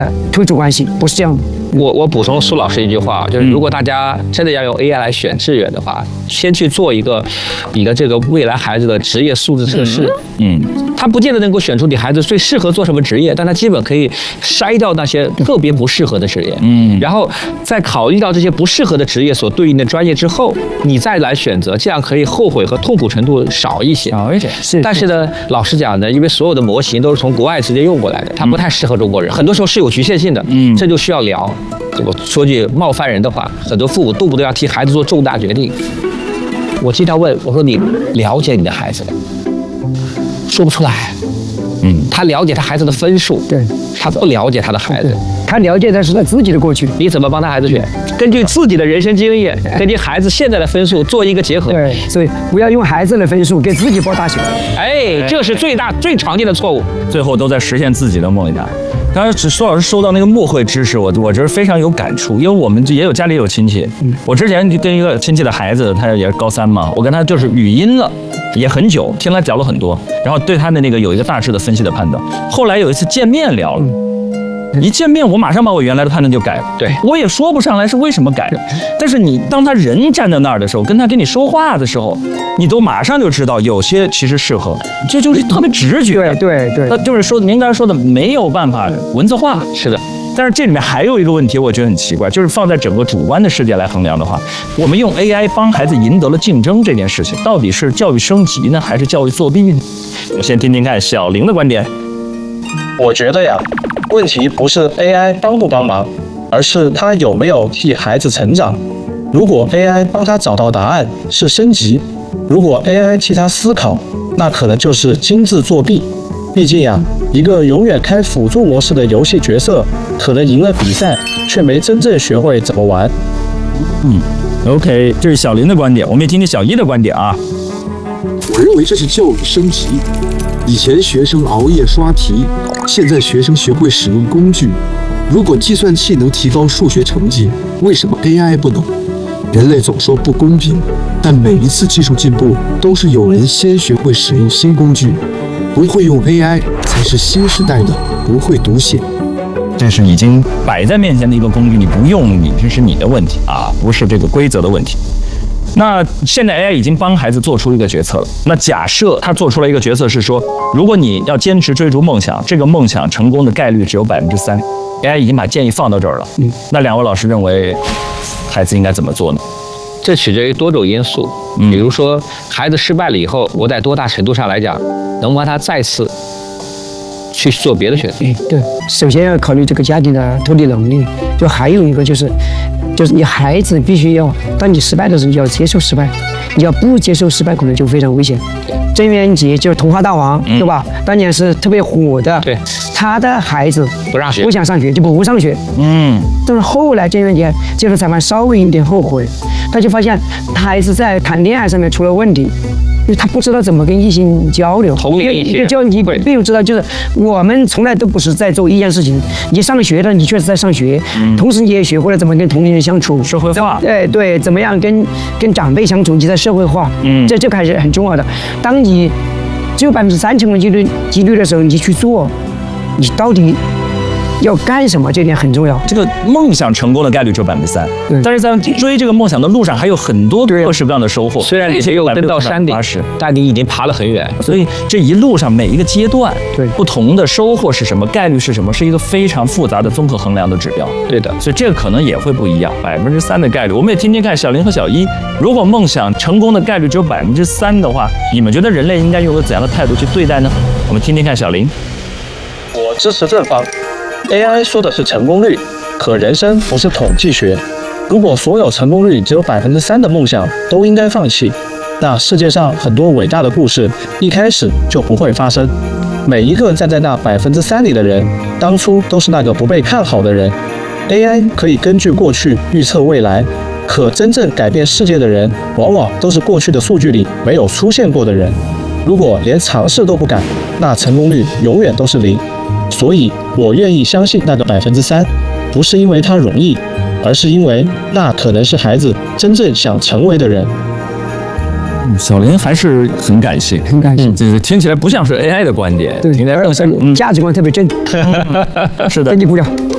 推出关系，不是这样的。 我补充苏老师一句话，就是如果大家真的要用 AI 来选志愿的话，先去做一个你的这个未来孩子的职业素质测试。他不见得能够选出你孩子最适合做什么职业，但他基本可以筛掉那些个别不适合的职业。然后在考虑到这些不适合的职业所对应的专业之后，你再来选择，这样可以后悔和痛苦程度少一些。 是。 但是呢，老实讲呢，因为所有的模型都是从国外直接用过来的，它不太适合中国人，很多时候是有局限性的。这就需要聊。我说句冒犯人的话，很多父母动不动要替孩子做重大决定。我经常问我说：“你了解你的孩子吗？”说不出来。他了解他孩子的分数， 对， 他不了解他的孩子。 他了解的是他自己的过去， 你怎么帮他孩子选？根据自己的人生经验，根据孩子现在的分数做一个结合。 对，所以不要用孩子的分数给自己报大学。 这是最常见的错误。 最后都在实现自己的梦想。刚才苏老师说到那个默会知识，我觉得非常有感触，因为我们也有家里有亲戚。我之前就跟一个亲戚的孩子，他也是高3嘛，我跟他就是语音了。也很久，听他讲了很多，然后对他的那个有一个大致的分析的判断。后来有一次见面聊了，一见面我马上把我原来的判断就改了。 对， 我也说不上来是为什么改，但是你当他人站在那儿的时候，跟他跟你说话的时候，你都马上就知道有些其实适合，这就是特别直觉。 对， 那就是说您刚才说的没有办法文字化。 是的。 但是这里面还有一个问题，我觉得很奇怪，就是放在整个主观的世界来衡量的话，我们用 AI 帮孩子赢得了竞争这件事情，到底是教育升级呢，还是教育作弊呢？我先听听看小林的观点。 我觉得呀，问题不是 AI 帮不帮忙，而是它有没有替孩子成长。如果 AI 帮他找到答案是升级，如果 AI 替他思考，那可能就是精致作弊。毕竟呀，一个永远开辅助模式的游戏角色，可能赢了比赛，却没真正学会怎么玩。 OK， 这是小林的观点，我们也听听小一的观点啊。 我认为这是教育升级。以前学生熬夜刷题，现在学生学会使用工具。如果计算器能提高数学成绩，为什么 AI 不能？人类总说不公平，但每一次技术进步，都是有人先学会使用新工具。不会用 AI 才是新时代的不会读写。 这是已经摆在面前的一个工具，你不用这是你的问题啊，不是这个规则的问题。那现在 AI 已经帮孩子做出一个决策了。那假设他做出来一个决策是说，如果你要坚持追逐梦想，这个梦想成功的概率只有3%。AI 已经把建议放到这儿了。那两位老师认为孩子应该怎么做呢？ 这取决于多种因素，比如说孩子失败了以后，我在多大程度上来讲，能帮他再次去做别的选择。 对，首先要考虑这个家庭的脱离能力，就还有一个就是你孩子必须要，当你失败的时候，你要接受失败，你要不接受失败，可能就非常危险。郑渊洁就是童话大王，对吧？当年是特别火的。 对， 他的孩子不想上学，就不上学。但是后来郑渊洁接受采访，稍微有点后悔，他就发现他孩子在谈恋爱上面出了问题。因为他不知道怎么跟异性交流，一个交你并不知道，就是我们从来都不是在做一件事情。你上学了，你确实在上学，同时你也学会了怎么跟同龄人相处， 社会化。 对，怎么样跟长辈相处，你在社会化，这个还是很重要的。当你只有3%成功几率的时候，你去做，你到底要干什么？这点很重要。 这个梦想成功的概率只有3%，但是在追这个梦想的路上还有很多各式各样的收获。 虽然你又登到山顶，但你已经爬了很远。 所以这一路上每一个阶段，不同的收获是什么，概率是什么，是一个非常复杂的综合衡量的指标。 对的， 所以这个可能也会不一样。3%的概率，我们也听听看小林和小一，如果梦想成功的概率只有3%的话，你们觉得人类应该用怎样的态度去对待呢？我们听听看小林。 我支持正方。AI 说的是成功率，可人生不是统计学。如果所有成功率只有3%的梦想都应该放弃，那世界上很多伟大的故事一开始就不会发生。每一个站在那3%里的人，当初都是那个不被看好的人。AI 可以根据过去预测未来，可真正改变世界的人，往往都是过去的数据里没有出现过的人。如果连尝试都不敢，那成功率永远都是0。所以我愿意相信那个3%，不是因为它容易，而是因为那可能是孩子真正想成为的人。 小林还是很感性，这听起来不像是 AI 的观点，听起来更像价值观特别正。 是的， 给你鼓掌。